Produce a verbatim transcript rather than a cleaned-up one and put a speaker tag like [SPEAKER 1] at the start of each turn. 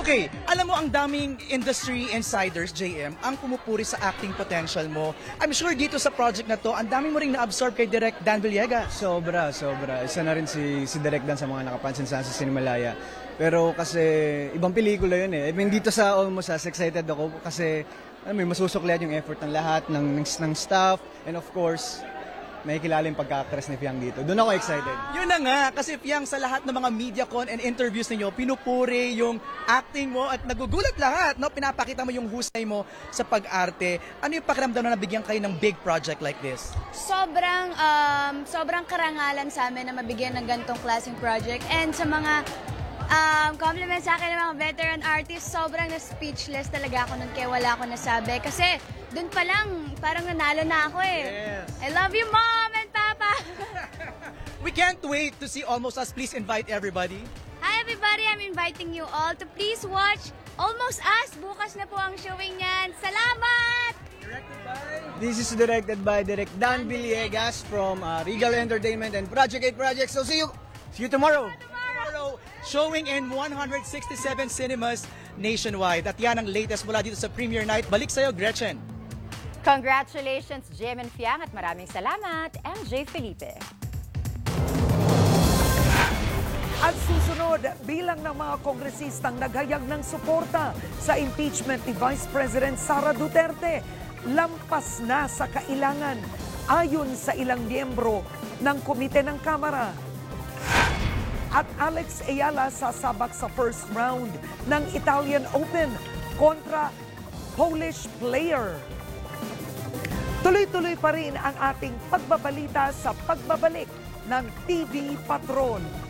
[SPEAKER 1] Okay, alam mo ang daming industry insiders, J M, ang pumupuri sa acting potential mo. I'm sure dito sa project na to, ang dami mo ring na-absorb kay Direk Dan Villegas.
[SPEAKER 2] Sobra, sobra. Isa na rin si, si Direk Dan sa mga nakapansin sa sa Cinemalaya. Pero kasi ibang pelikula yun eh. I mean, dito sa Almost Us, excited ako kasi alam mo, masusuklian yung effort ng lahat, ng, ng, ng staff, and of course, may kilala yung pagka-actress ni Fiang dito. Doon ako excited.
[SPEAKER 1] Yun na nga, kasi Fiang, sa lahat ng mga MediaCon and interviews ninyo, pinupuri yung acting mo at nagugulat lahat, no? Pinapakita mo yung husay mo sa pag-arte. Ano yung pakiramdam na nabigyan kayo ng big project like this?
[SPEAKER 3] Sobrang, um, sobrang karangalan sa amin na mabigyan ng ganitong klaseng project. And sa mga um, compliments sa akin ng mga veteran artists, sobrang na-speechless talaga ako nun kaya wala ako nasabi. Kasi dun pa lang, parang nanalo na ako eh.
[SPEAKER 1] Yes.
[SPEAKER 3] I love you, Mom and Papa!
[SPEAKER 1] We can't wait to see Almost Us. Please invite everybody.
[SPEAKER 3] Hi everybody, I'm inviting you all to please watch Almost Us. Bukas na po ang showing niyan. Salamat!
[SPEAKER 1] Directed by...
[SPEAKER 2] This is directed by Direk Dan Villegas from uh, Regal Entertainment and Project eight Projects. So see you, see you tomorrow.
[SPEAKER 1] Tomorrow, showing in one hundred sixty-seven cinemas nationwide. At yan ang latest mula dito sa premiere night. Balik sa'yo, Gretchen.
[SPEAKER 4] Congratulations, Jim and Fiang, at maraming salamat, M J Felipe.
[SPEAKER 5] At susunod, bilang ng mga kongresistang naghayag ng suporta sa impeachment ni Vice President Sara Duterte, lampas na sa kailangan ayon sa ilang miyembro ng komite ng Kamara. At Alex Ayala sasabak sa first round ng Italian Open kontra Polish player. Tuloy-tuloy pa rin ang ating pagbabalita sa pagbabalik ng T V Patron.